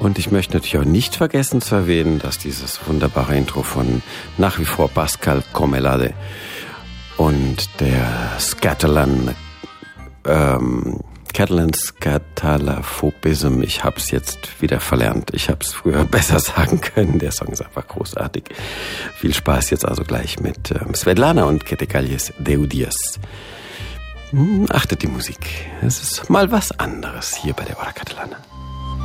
Und ich möchte natürlich auch nicht vergessen zu erwähnen, dass dieses wunderbare Intro von nach wie vor Pascal Comelade und der Catalan Scatalaphobism, ich hab's jetzt wieder verlernt. Ich hab's früher besser sagen können. Der Song ist einfach großartig. Viel Spaß jetzt also gleich mit Svetlana und Que te calles Deudias. Achtet die Musik. Es ist mal was anderes hier bei der Hora Catalana.